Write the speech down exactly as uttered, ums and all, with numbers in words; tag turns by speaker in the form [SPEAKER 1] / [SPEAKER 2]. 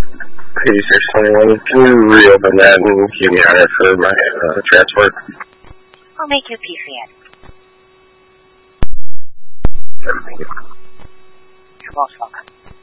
[SPEAKER 1] eighty-six twenty-one, can you reopen that and keep me on it for my uh, transport?
[SPEAKER 2] I'll make you a P C N.
[SPEAKER 1] Thank you.
[SPEAKER 2] You're most welcome.